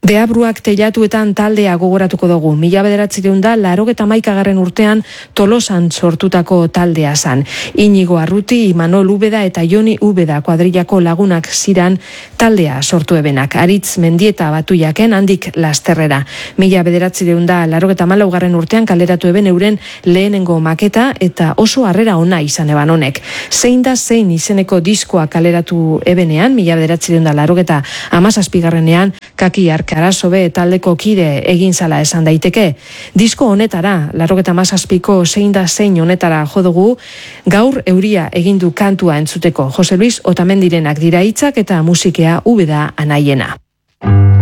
Deabruak teilatuetan taldea gogoratuko dugu. 1981 urtean Tolosan sortutako taldea zan. Inigo Arruti, Imanol Ubeda eta Joni Ubeda kuadrillako lagunak ziran taldea sortu ebenak. Aritz Mendieta Batuiaken handik lasterrera. 1984 urtean kaleratu eben euren lehenengo maketa eta oso harrera ona izan eban honek. Zein da zein izeneko diskoa kaleratu ebenean, 1987 Kaki Arkarazobe taldeko kide egin zala esan daiteke. Disko honetara, 87ko zein da zein honetara jodugu, gaur euria egindu kantua entzuteko. Jose Luis Otamendirenak dira hitzak eta musikea Ubeda Anaiena.